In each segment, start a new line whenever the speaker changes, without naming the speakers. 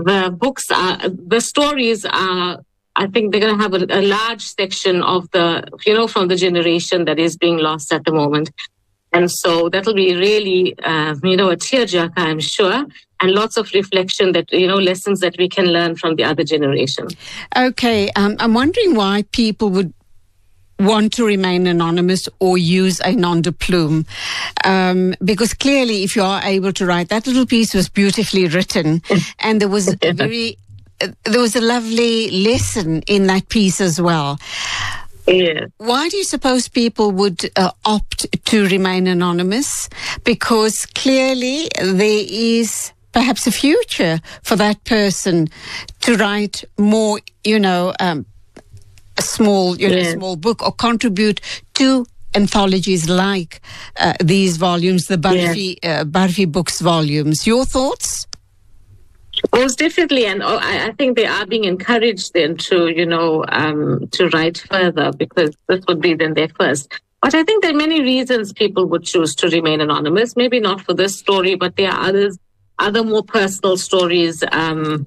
the books the stories are, I think they're going to have a large section of from the generation that is being lost at the moment. And so that'll be really, a tearjerker, I'm sure, and lots of reflection that, lessons that we can learn from the other generation.
Okay. I'm wondering why people would want to remain anonymous or use a nom de plume. Because clearly, if you are able to write, that little piece was beautifully written. And there was a lovely lesson in that piece as well.
Yeah.
Why do you suppose people would opt to remain anonymous? Because clearly there is perhaps a future for that person to write more, a small book or contribute to anthologies like these volumes, the Barfi Books volumes. Your thoughts?
Most definitely, and I think they are being encouraged then to write further, because this would be then their first. But I think there are many reasons people would choose to remain anonymous. Maybe not for this story, but there are other more personal stories that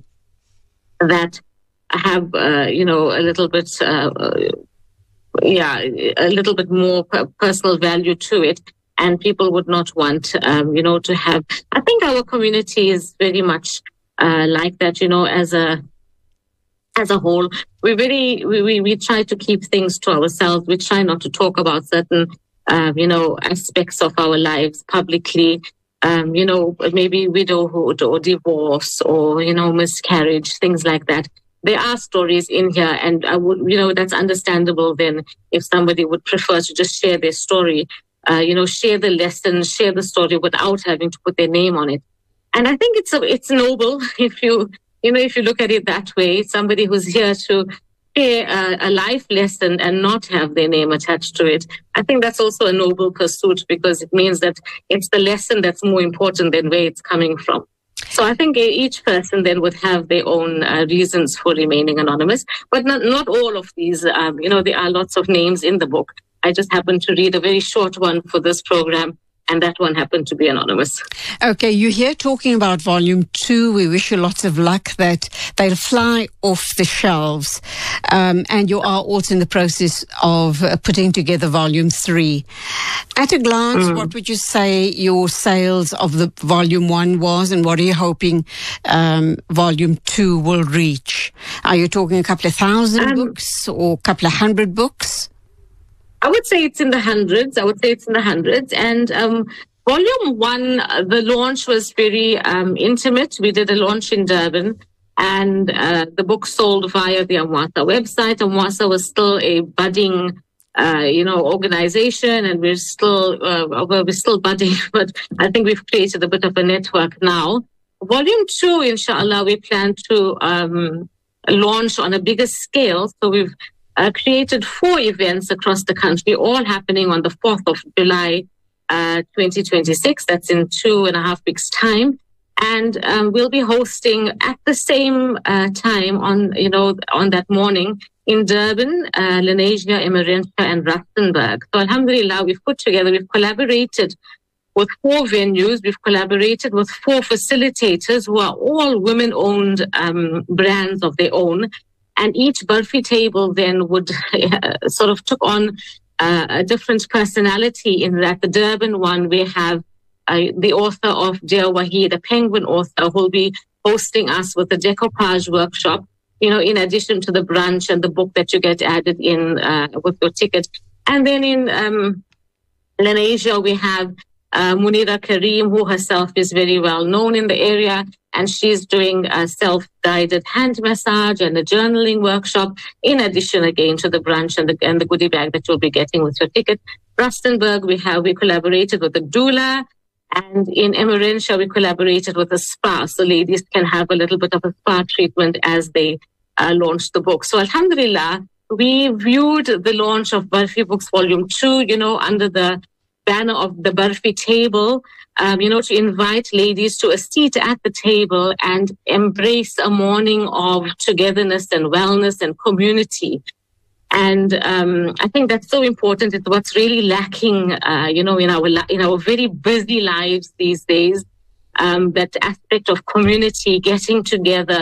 have a little bit more personal value to it, and people would not want to have. I think our community is very much like that, as a whole. We try to keep things to ourselves. We try not to talk about certain, aspects of our lives publicly. Maybe widowhood or divorce or, miscarriage, things like that. There are stories in here, and I would, that's understandable then if somebody would prefer to just share their story, share the lesson, share the story without having to put their name on it. And I think it's noble if you look at it that way. Somebody who's here to share a life lesson and not have their name attached to it. I think that's also a noble pursuit, because it means that it's the lesson that's more important than where it's coming from. So I think each person then would have their own reasons for remaining anonymous. But not all of these. There are lots of names in the book. I just happened to read a very short one for this program, and that one happened to be anonymous.
Okay, you're here talking about Volume 2. We wish you lots of luck that they'll fly off the shelves. And you are also in the process of putting together Volume 3. At a glance, what would you say your sales of the Volume 1 was, and what are you hoping Volume 2 will reach? Are you talking a couple of thousand books or a couple of hundred books?
I would say it's in the hundreds. And Volume 1, the launch was very intimate. We did a launch in Durban, and the book sold via the Amwasa website. Amwasa was still a budding, organization, and we're still budding, but I think we've created a bit of a network now. Volume 2, inshallah, we plan to launch on a bigger scale. So we've created 4 events across the country, all happening on the 4th of July, 2026. That's in 2.5 weeks' time. And we'll be hosting at the same time on that morning in Durban, Lenasia, Emmarentia, and Rustenburg. So alhamdulillah, we've collaborated with 4 venues. We've collaborated with 4 facilitators who are all women-owned brands of their own. And each Barfi table then would sort of took on a different personality, in that the Durban one, we have the author of Dear Wahid, a Penguin author, who will be hosting us with the decoupage workshop, in addition to the brunch and the book that you get added in with your ticket. And then in Lenasia, we have Munira Karim, who herself is very well known in the area, and she's doing a self-guided hand massage and a journaling workshop, in addition again to the brunch and the goodie bag that you'll be getting with your ticket. Rustenburg, we collaborated with the doula, and in Emmarentia, we collaborated with a spa, so ladies can have a little bit of a spa treatment as they launch the book. So alhamdulillah, we viewed the launch of Barfi Books Volume 2, under the banner of the Barfi table, to invite ladies to a seat at the table and embrace a morning of togetherness and wellness and community. And I think that's so important. It's what's really lacking, in our very busy lives these days. That aspect of community, getting together,